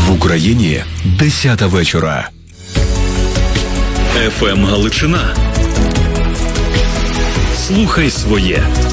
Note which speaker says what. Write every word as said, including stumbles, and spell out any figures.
Speaker 1: В Україні десята вечора.
Speaker 2: еф ем Галичина. Слухай своє.